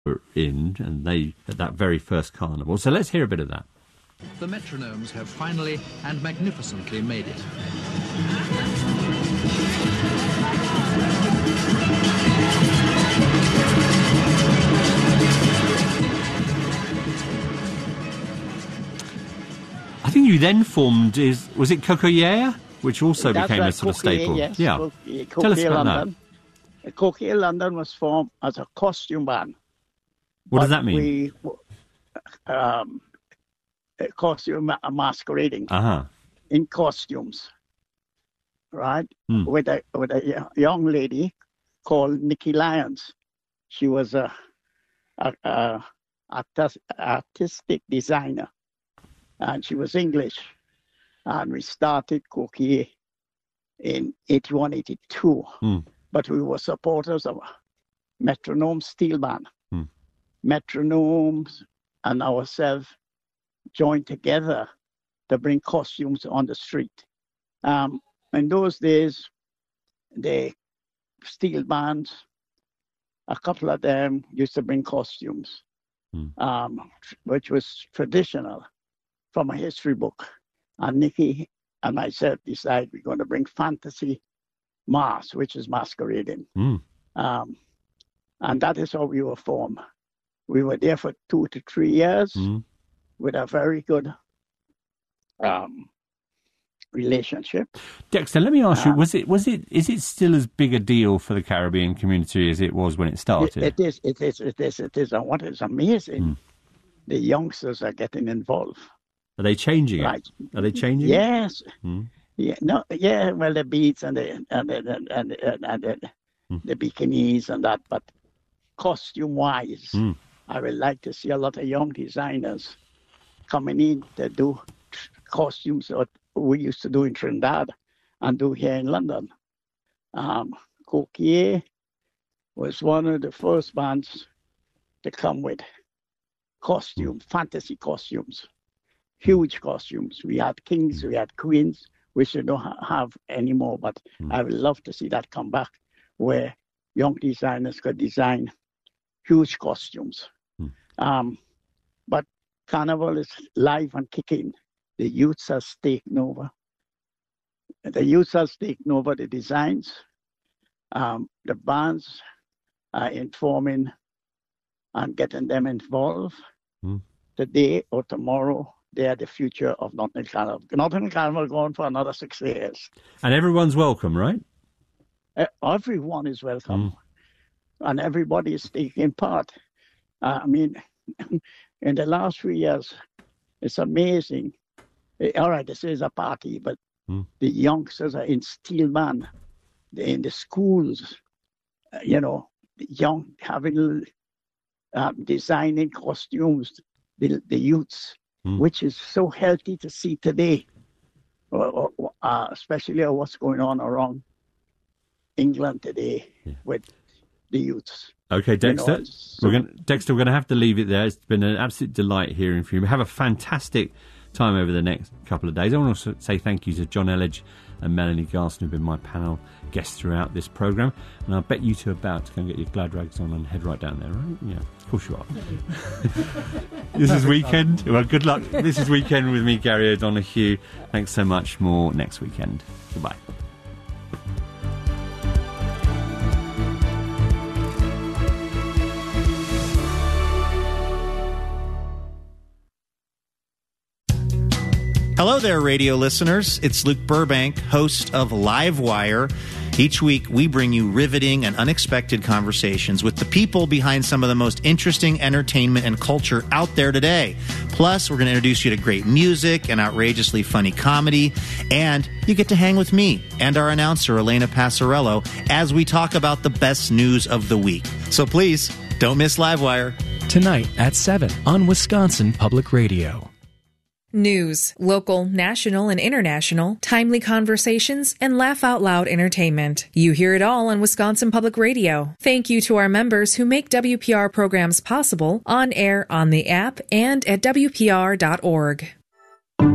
were in, and they at that very first carnival. So let's hear a bit of that. The Metronomes have finally and magnificently made it. I think you then formed, was it Coquillere, which also became a sort of staple? Yes. Yeah. Tell us about London. that. Coquillere London was formed as a costume band. What does that mean? Costume masquerading in costumes, right? With a young lady called Nikki Lyons. She was a artistic designer, and she was English. And we started Coquillere in 81, 82. But we were supporters of Metronome Steel Band. Metronomes and ourselves joined together to bring costumes on the street. In those days, the steel bands, a couple of them used to bring costumes, which was traditional from a history book. And Nikki and myself decided we're going to bring fantasy masks, which is masquerading. And that is how we were formed. We were there for 2 to 3 years with a very good relationship. Dexter, let me ask you: is it still as big a deal for the Caribbean community as it was when it started? It is. And what is amazing, the youngsters are getting involved. Are they changing it? Are they changing? Yes. Yeah. No. Yeah. Well, the beads and the bikinis and that, but costume-wise, I would like to see a lot of young designers coming in to do costumes that we used to do in Trinidad and do here in London. Coquillere was one of the first bands to come with fantasy costumes, huge costumes. We had kings, we had queens, which we don't have anymore, but I would love to see that come back, where young designers could design huge costumes. But Carnival is live and kicking. The youths are taking over. The designs. The bands are informing and getting them involved. Today or tomorrow, they are the future of Notting Hill Carnival. Notting Hill Carnival going for another 6 years. And everyone's welcome, right? Everyone is welcome. And everybody is taking part. I mean, in the last 3 years, it's amazing. All right, this is a party, but the youngsters are in steel band. They're in the schools, young having designing costumes, the youths, which is so healthy to see today, especially what's going on around England today with the youths. Okay, Dexter, we're going to have to leave it there. It's been an absolute delight hearing from you. Have a fantastic time over the next couple of days. I want to say thank you to John Elledge and Melanie Garson, who've been my panel guests throughout this programme. And I bet you two are about to go and get your glad rags on and head right down there, right? Yeah, of course you are. This is Weekend. Well, good luck. This is Weekend with me, Gary O'Donoghue. Thanks so much. More next weekend. Goodbye. Hello there, radio listeners. It's Luke Burbank, host of Livewire. Each week, we bring you riveting and unexpected conversations with the people behind some of the most interesting entertainment and culture out there today. Plus, we're going to introduce you to great music and outrageously funny comedy. And you get to hang with me and our announcer, Elena Passarello, as we talk about the best news of the week. So please, don't miss Livewire. Tonight at 7 on Wisconsin Public Radio. News, local, national, and international, timely conversations, and laugh-out-loud entertainment. You hear it all on Wisconsin Public Radio. Thank you to our members who make WPR programs possible, on air, on the app, and at WPR.org.